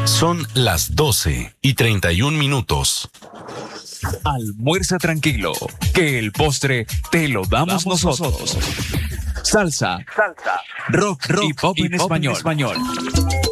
Son las 12:31. Almuerza tranquilo, que el postre te lo damos nosotros. Salsa, rock y pop en español.